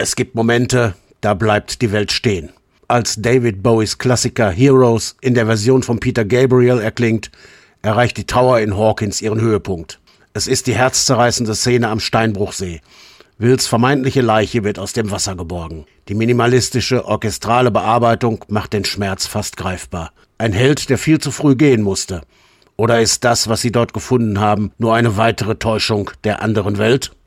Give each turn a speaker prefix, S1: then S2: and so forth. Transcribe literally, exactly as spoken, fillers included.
S1: Es gibt Momente, da bleibt die Welt stehen. Als David Bowies Klassiker Heroes in der Version von Peter Gabriel erklingt, erreicht die Tower in Hawkins ihren Höhepunkt. Es ist die herzzerreißende Szene am Steinbruchsee. Wills vermeintliche Leiche wird aus dem Wasser geborgen. Die minimalistische, orchestrale Bearbeitung macht den Schmerz fast greifbar. Ein Held, der viel zu früh gehen musste. Oder ist das, was sie dort gefunden haben, nur eine weitere Täuschung der anderen Welt?